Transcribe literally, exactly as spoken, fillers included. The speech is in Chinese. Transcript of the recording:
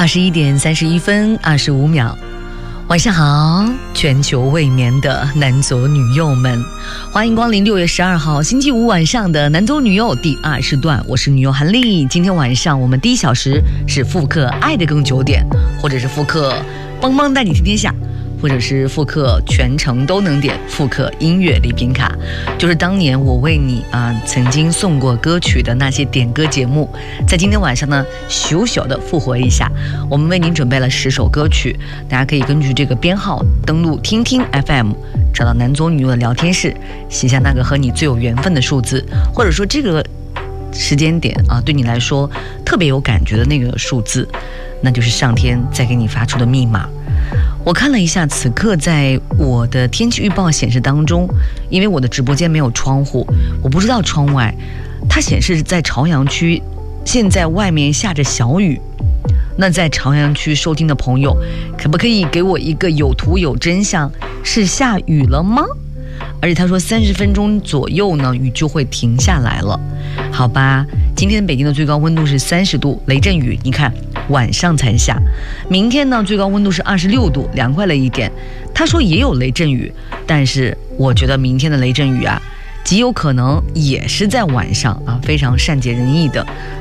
二十一点三十一分二十五秒，晚上好，全球未眠的男左女右们，欢迎光临六月十二号星期五晚上的男左女右第二时段，我是女友韩丽。今天晚上我们第一小时是复刻爱的更久点，或者是复刻邦邦带你听天下，或者是复刻全程都能点，复刻音乐礼品卡，就是当年我为你啊、呃、曾经送过歌曲的那些点歌节目，在今天晚上呢小小的复活一下。我们为您准备了十首歌曲，大家可以根据这个编号登录听听 F M， 找到男左女右的聊天室，写下那个和你最有缘分的数字，或者说这个时间点啊对你来说特别有感觉的那个数字，那就是上天在给你发出的密码。我看了一下，此刻在我的天气预报显示当中，因为我的直播间没有窗户，我不知道窗外，它显示在朝阳区，现在外面下着小雨。那在朝阳区收听的朋友，可不可以给我一个有图有真相，是下雨了吗？而且他说三十分钟左右呢，雨就会停下来了。好吧，今天北京的最高温度是三十度，雷阵雨，你看晚上才下。明天呢，最高温度是二十六度，凉快了一点。他说也有雷阵雨，但是我觉得明天的雷阵雨啊，极有可能也是在晚上啊，非常善解人意的。